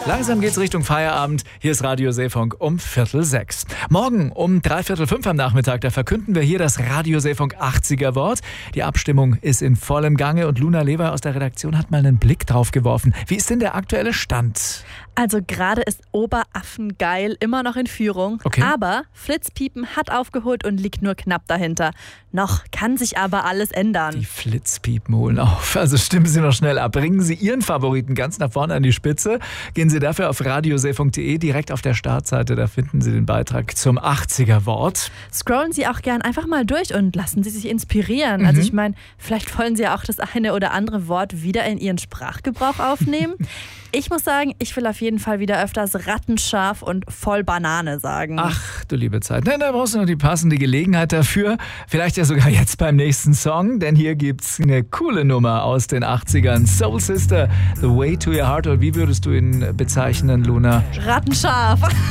Langsam geht's Richtung Feierabend. Hier ist Radio Seefunk um 5:45. Morgen um 5:45 am Nachmittag, da verkünden wir hier das Radio Seefunk 80er Wort. Die Abstimmung ist in vollem Gange und Luna Leber aus der Redaktion hat mal einen Blick drauf geworfen. Wie ist denn der aktuelle Stand? Also gerade ist Oberaffengeil immer noch in Führung, Okay. Aber Flitzpiepen hat aufgeholt und liegt nur knapp dahinter. Noch kann sich aber alles ändern. Die Flitzpiepen holen auf. Also stimmen Sie noch schnell ab. Bringen Sie Ihren Favoriten ganz nach vorne an die Spitze. Gehen Sie dafür auf radioseefunk.de. Direkt auf der Startseite, da finden Sie den Beitrag zum 80er Wort. Scrollen Sie auch gern einfach mal durch und lassen Sie sich inspirieren. Also ich meine, vielleicht wollen Sie ja auch das eine oder andere Wort wieder in Ihren Sprachgebrauch aufnehmen. Ich muss sagen, ich will auf jeden Fall wieder öfters rattenscharf und voll Banane sagen. Ach, du liebe Zeit. Na, da brauchst du noch die passende Gelegenheit dafür. Vielleicht ja sogar jetzt beim nächsten Song, denn hier gibt's eine coole Nummer aus den 80ern. Soul Sister, The Way to Your Heart. Oder wie würdest du ihn bezeichnen, Luna? Rattenscharf.